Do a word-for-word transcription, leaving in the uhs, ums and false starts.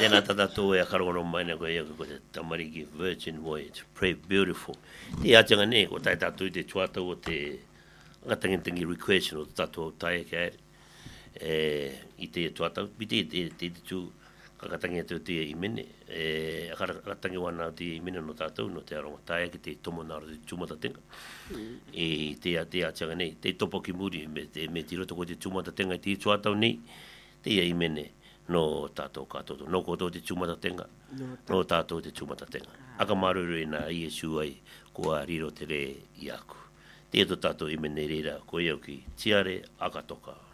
Tēnā tata tō e a karongono mai na koe ia ko te tamariki Virgin Voyage, Pray Beautiful. Te atanga ne, ko tai tātou i te tuatau o te ngatangitangi request no tātou tai ke aere. E, I te tuatau, piti te te te tū kakatangi atu te i mene. E, a kakatangi wana te i mene no tātou, no te aronga tai ki te tomo nara te tūmata tenga. E te a te atanga ne, te topo ki muri, me, te, me ti roto ko te tūmata tenga i te tuatau nei, te i mene. No tātou katoto, no koto te tūmata tenga, no tātou te tūmata tenga. Aka maruru i nā Iesu ai, kua riro te re i aku. Te to tātou i mene reira, ko iau ki tiare akatoka.